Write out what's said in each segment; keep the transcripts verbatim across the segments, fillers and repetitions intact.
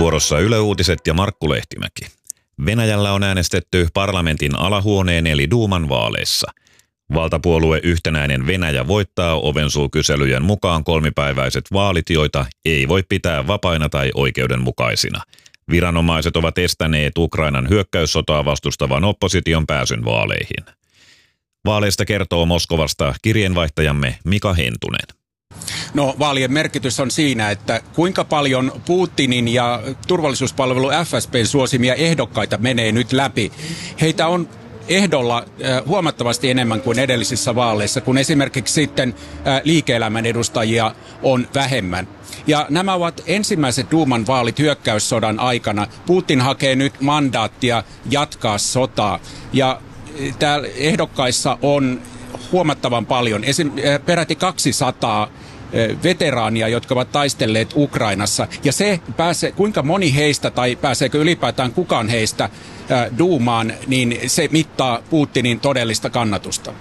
Vuorossa Yle Uutiset ja Markku Lehtimäki. Venäjällä on äänestetty parlamentin alahuoneen eli Duuman vaaleissa. Valtapuolue Yhtenäinen Venäjä voittaa Ovensuu-kyselyjen mukaan kolmipäiväiset vaalit, joita ei voi pitää vapaina tai oikeudenmukaisina. Viranomaiset ovat estäneet Ukrainan hyökkäyssotaa vastustavan opposition pääsyn vaaleihin. Vaaleista kertoo Moskovasta kirjeenvaihtajamme Mika Hentunen. No, vaalien merkitys on siinä, että kuinka paljon Putinin ja turvallisuuspalvelu F S B:n suosimia ehdokkaita menee nyt läpi. Heitä on ehdolla huomattavasti enemmän kuin edellisissä vaaleissa, kun esimerkiksi sitten liike-elämän edustajia on vähemmän. Ja nämä ovat ensimmäiset Duuman vaalit hyökkäyssodan aikana. Putin hakee nyt mandaattia jatkaa sotaa. Ja täällä ehdokkaissa on huomattavan paljon, esim. peräti kaksisataa veteraania, jotka ovat taistelleet Ukrainassa. Ja se, pääsee, kuinka moni heistä tai pääseekö ylipäätään kukaan heistä ää, Duumaan, niin se mittaa Putinin todellista kannatusta.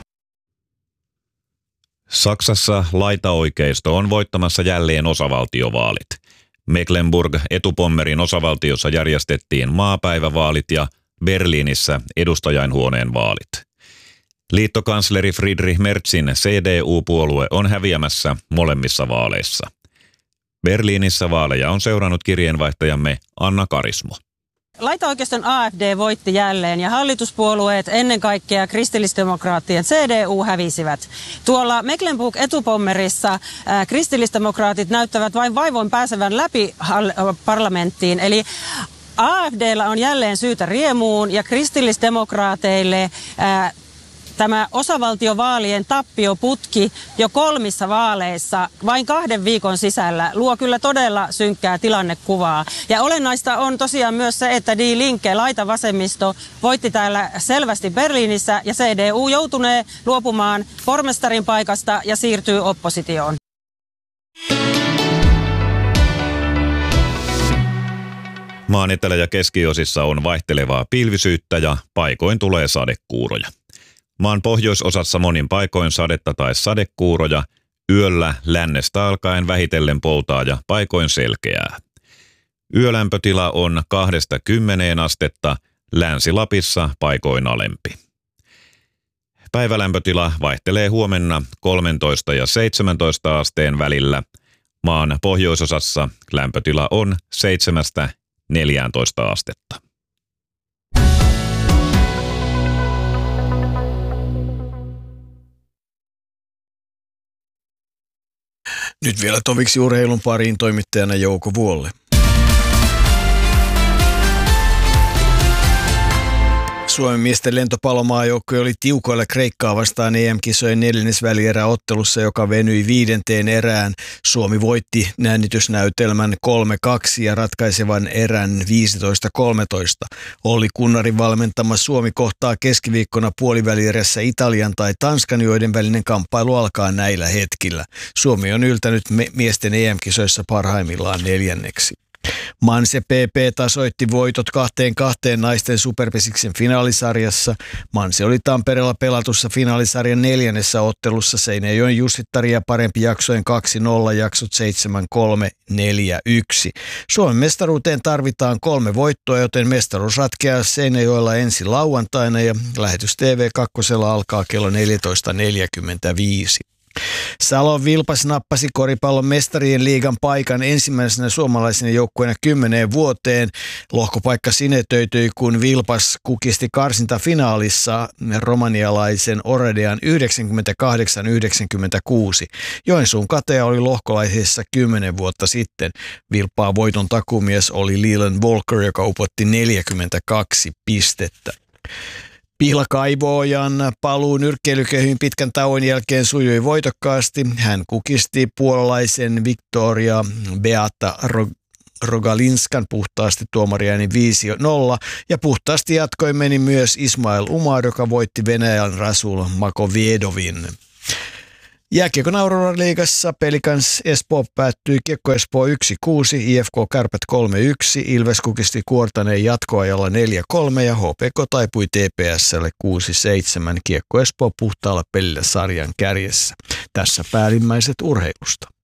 Saksassa laitaoikeisto on voittamassa jälleen osavaltiovaalit. Mecklenburg-Etupommerin osavaltiossa järjestettiin maapäivävaalit ja Berliinissä edustajainhuoneen vaalit. Liittokansleri Friedrich Merzin C D U-puolue on häviämässä molemmissa vaaleissa. Berliinissä vaaleja on seurannut kirjeenvaihtajamme Anna Karismo. Laitaoikeiston A F D voitti jälleen ja hallituspuolueet, ennen kaikkea kristillisdemokraattien C D U, hävisivät. Tuolla Mecklenburg-Etupommerissa äh, kristillisdemokraatit näyttävät vain vaivoin pääsevän läpi hall- parlamenttiin, eli A F D:llä on jälleen syytä riemuun ja kristillisdemokraateille äh, tämä osavaltiovaalien tappioputki jo kolmissa vaaleissa vain kahden viikon sisällä luo kyllä todella synkkää tilannekuvaa. Ja olennaista on tosiaan myös se, että Die Linke, laitavasemmisto, voitti täällä selvästi Berliinissä ja C D U joutunee luopumaan pormestarin paikasta ja siirtyy oppositioon. Maan etelä- ja keskiosissa on vaihtelevaa pilvisyyttä ja paikoin tulee sadekuuroja. Maan pohjoisosassa monin paikoin sadetta tai sadekuuroja, yöllä lännestä alkaen vähitellen poutaa ja paikoin selkeää. Yölämpötila on kahdesta kymmeneen astetta, Länsi-Lapissa paikoin alempi. Päivälämpötila vaihtelee huomenna kolmetoista ja seitsemäntoista asteen välillä. Maan pohjoisosassa lämpötila on seitsemästä neljääntoista astetta. Nyt vielä toviksi urheilun pariin toimittajana Jouko Vuolle. Suomen miesten lentopallomaajoukkue oli tiukoilla Kreikkaa vastaan E M-kisojen neljännesvälieräottelussa, joka venyi viidenteen erään. Suomi voitti näynnitysnäytelmän kolme kaksi ja ratkaisevan erän viisitoista kolmetoista. Olli Kunnarin valmentama Suomi kohtaa keskiviikkona puolivälierässä Italian tai Tanskan, joiden välinen kamppailu alkaa näillä hetkillä. Suomi on yltänyt miesten E M-kisoissa parhaimmillaan neljänneksi. Manse P P tasoitti voitot kahteen kahteen naisten superpesiksen finaalisarjassa. Manse oli Tampereella pelatussa finaalisarjan neljännessä ottelussa Seinäjoen Jussittaria parempi jaksojen kaksi nolla, jaksot seitsemän kolme, neljä yksi. Suomen mestaruuteen tarvitaan kolme voittoa, joten mestaruus ratkeaa Seinäjoella ensi lauantaina ja lähetys T V kaksi alkaa kello neljätoista neljäkymmentäviisi. Salon Vilpas nappasi koripallon mestarien liigan paikan ensimmäisenä suomalaisena joukkueena kymmeneen vuoteen. Lohkopaikka sinetöityi, kun Vilpas kukisti karsintafinaalissa romanialaisen Oredean yhdeksänkymmentäkahdeksan yhdeksänkymmentäkuusi. Joensuun katea oli lohkolaisessa kymmenen vuotta sitten. Vilppaa voiton takumies oli Leland Walker, joka upotti neljäkymmentäkaksi pistettä. Pihlakaivojan paluu nyrkkeilykehyyn pitkän tauon jälkeen sujui voitokkaasti. Hän kukisti puolalaisen Victoria Beata Rogalinskan puhtaasti tuomariäänin viisi nolla ja puhtaasti jatkoi meni myös Ismail Umar, joka voitti Venäjän Rasul Makoviedovin. Jääkiekon Aurora-liigassa Pelikans Espoo päättyi Kiekko Espoo yksi kuusi, I F K Kärpät kolme yksi, Ilves kukisti Kuortaneen jatkoajalla neljä kolme ja H P K taipui T P S:lle kuusi seitsemän. Kiekko Espoo puhtaalla pelillä sarjan kärjessä. Tässä päällimmäiset urheilusta.